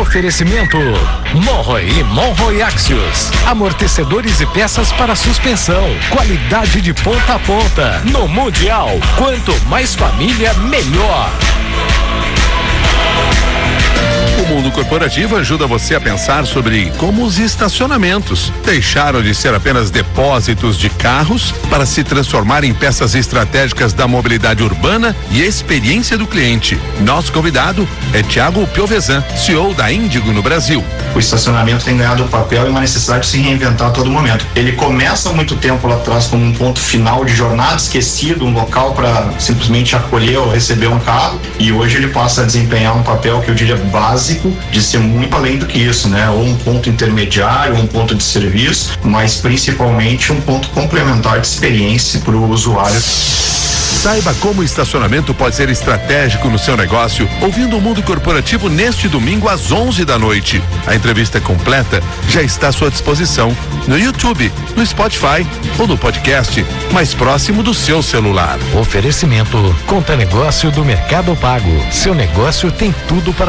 Oferecimento Monroe e Monroe Axios. Amortecedores e peças para suspensão. Qualidade de ponta a ponta. No Mundial, quanto mais família, melhor. O mundo corporativo ajuda você a pensar sobre como os estacionamentos deixaram de ser apenas depósitos de carros para se transformar em peças estratégicas da mobilidade urbana e experiência do cliente. Nosso convidado é Thiago Piovesan, CEO da Índigo no Brasil. O estacionamento tem ganhado um papel e uma necessidade de se reinventar a todo momento. Ele começa há muito tempo lá atrás como um ponto final de jornada esquecido, um local para simplesmente acolher ou receber um carro, e hoje ele passa a desempenhar um papel que eu diria básico, de ser muito além do que isso, né? Ou um ponto intermediário, um ponto de serviço, mas principalmente um ponto complementar de experiência para o usuário. Saiba como o estacionamento pode ser estratégico no seu negócio, ouvindo o Mundo Corporativo neste domingo às 11 da noite. A entrevista completa já está à sua disposição no YouTube, no Spotify ou no podcast mais próximo do seu celular. Oferecimento Conta Negócio do Mercado Pago. Seu negócio tem tudo para